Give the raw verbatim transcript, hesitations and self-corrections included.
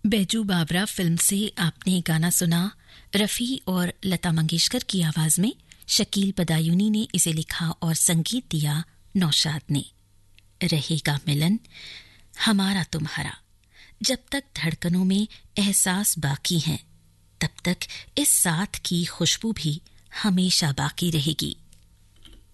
बैजू बावरा film से आपने गाना सुना। रफ़ी और लता मंगेशकर की आवाज में शकील बदायूनी ने इसे लिखा और संगीत दिया नौशाद ने। रहेगा मिलन हमारा तुम्हारा, जब तक धड़कनों में एहसास बाकी हैं तब तक इस साथ की खुशबू भी हमेशा बाकी रहेगी।